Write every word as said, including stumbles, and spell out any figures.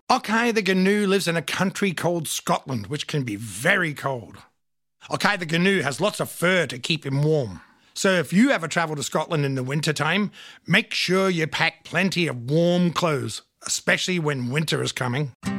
Okay, the Gnu lives in a country called Scotland, which can be very cold. Okay, the Gnu has lots of fur to keep him warm. So if you ever travel to Scotland in the wintertime, make sure you pack plenty of warm clothes, especially when winter is coming.